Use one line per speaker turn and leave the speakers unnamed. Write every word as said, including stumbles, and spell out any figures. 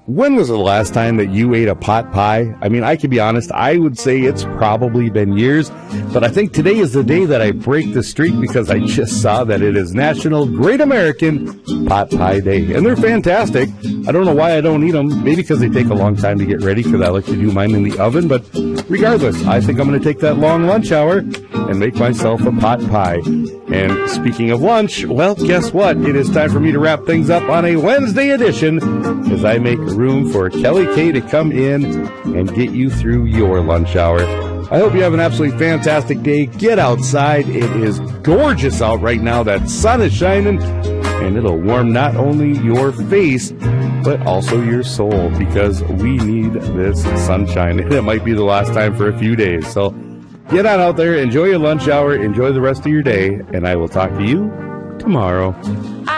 When was the last time that you ate a pot pie? I mean, I can be honest, I would say it's probably been years, but I think today is the day that I break the streak because I just saw that it is National Great American Pot Pie Day, and they're fantastic. I don't know why I don't eat them, maybe because they take a long time to get ready because I like to do mine in the oven, but regardless, I think I'm going to take that long lunch hour and make myself a pot pie. And speaking of lunch, well, guess what? It is time for me to wrap things up on a Wednesday edition as I make room for Kelly K to come in and get you through your lunch hour. I hope you have an absolutely fantastic day. Get outside. It is gorgeous out right now. That sun is shining, and it'll warm not only your face, but also your soul, because we need this sunshine. And it might be the last time for a few days. So get on out there, enjoy your lunch hour, enjoy the rest of your day, and I will talk to you tomorrow.